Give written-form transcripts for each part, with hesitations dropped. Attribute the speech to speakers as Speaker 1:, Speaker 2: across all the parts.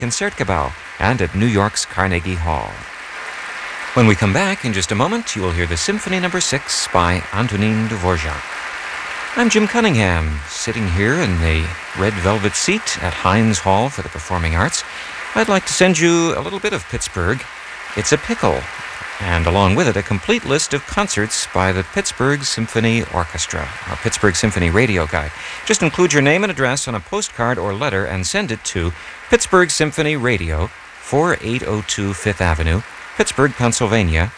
Speaker 1: Concertgebouw and at New York's Carnegie Hall. When we come back in just a moment, you will hear the Symphony No. 6 by Antonin Dvorak. I'm Jim Cunningham, sitting here in the red velvet seat at Heinz Hall for the Performing Arts. I'd like to send you a little bit of Pittsburgh. It's a pickle, and along with it, a complete list of concerts by the Pittsburgh Symphony Orchestra, our Pittsburgh Symphony radio guide. Just include your name and address on a postcard or letter and send it to Pittsburgh Symphony Radio, 4802 Fifth Avenue, Pittsburgh, Pennsylvania,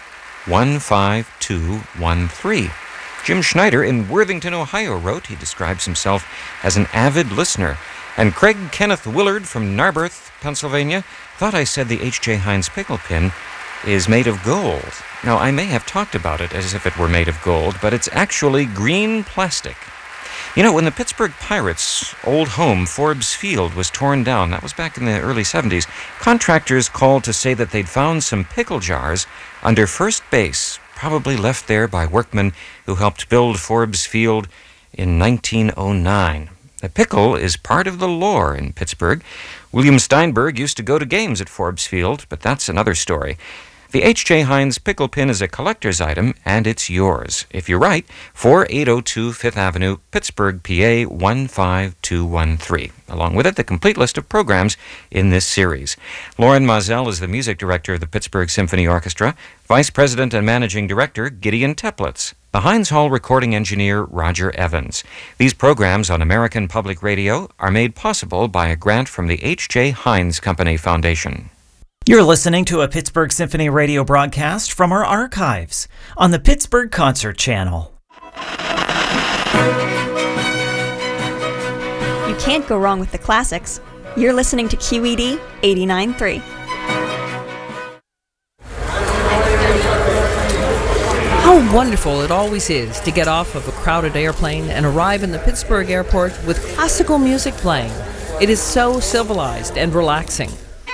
Speaker 1: 15213. Jim Schneider in Worthington, Ohio wrote he describes himself as an avid listener. And Craig Kenneth Willard from Narberth, Pennsylvania, thought I said the H.J. Heinz pickle pin is made of gold. Now, I may have talked about it as if it were made of gold, but it's actually green plastic. You know, when the Pittsburgh Pirates' old home, Forbes Field, was torn down, that was back in the early 70s, contractors called to say that they'd found some pickle jars under first base, probably left there by workmen who helped build Forbes Field in 1909. The pickle is part of the lore in Pittsburgh. William Steinberg used to go to games at Forbes Field, but that's another story. The H.J. Heinz pickle pin is a collector's item, and it's yours. If you write, 4802 Fifth Avenue, Pittsburgh, PA 15213. Along with it, the complete list of programs in this series. Lauren Mazel is the music director of the Pittsburgh Symphony Orchestra, vice president and managing director Gideon Teplitz, the Heinz Hall recording engineer Roger Evans. These programs on American Public Radio are made possible by a grant from the H.J. Heinz Company Foundation.
Speaker 2: You're listening to a Pittsburgh Symphony radio broadcast from our archives on the Pittsburgh Concert Channel.
Speaker 3: You can't go wrong with the classics. You're listening to QED 89.3.
Speaker 4: How wonderful it always is to get off of a crowded airplane and arrive in the Pittsburgh airport with classical music playing. It is so civilized and relaxing.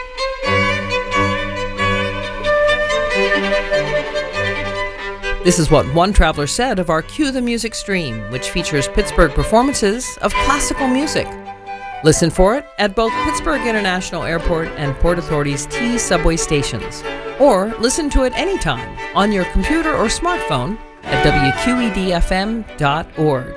Speaker 4: This is what one traveler said of our Cue the Music stream, which features Pittsburgh performances of classical music. Listen for it at both Pittsburgh International Airport and Port Authority's T subway stations. Or listen to it anytime on your computer or smartphone at wqedfm.org.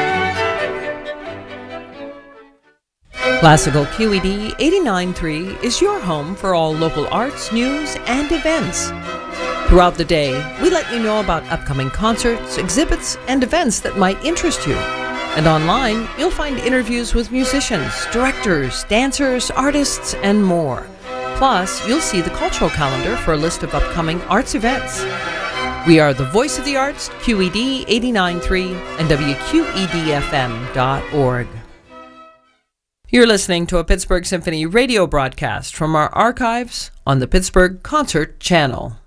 Speaker 4: Classical QED 89.3 is your home for all local arts, news, and events. Throughout the day, we let you know about upcoming concerts, exhibits, and events that might interest you. And online, you'll find interviews with musicians, directors, dancers, artists, and more. Plus, you'll see the cultural calendar for a list of upcoming arts events. We are the voice of the arts, QED 89.3 and WQEDFM.org. You're listening to a Pittsburgh Symphony radio broadcast from our archives on the Pittsburgh Concert Channel.